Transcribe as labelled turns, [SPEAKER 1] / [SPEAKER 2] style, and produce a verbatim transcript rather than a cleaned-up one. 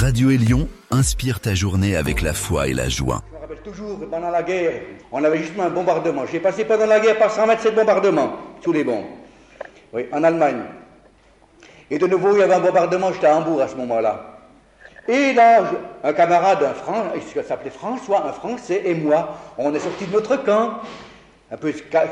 [SPEAKER 1] Radio Élion inspire ta journée avec la foi et la joie.
[SPEAKER 2] Je me rappelle toujours, pendant la guerre, on avait justement un bombardement. J'ai passé pendant la guerre par cent vingt-sept bombardements, sous les bombes. Oui, en Allemagne. Et de nouveau, il y avait un bombardement, j'étais à Hambourg à ce moment-là. Et là, un camarade, un Fran, il s'appelait François, un Français, et moi, on est sortis de notre camp, un peu